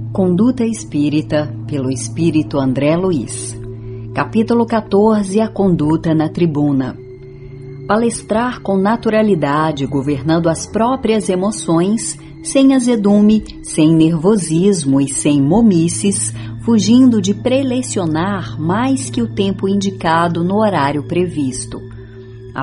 Conduta Espírita, pelo Espírito André Luiz. Capítulo 14. A conduta na tribuna. Palestrar com naturalidade, governando as próprias emoções, sem azedume, sem nervosismo e sem momices, fugindo de prelecionar mais que o tempo indicado no horário previsto.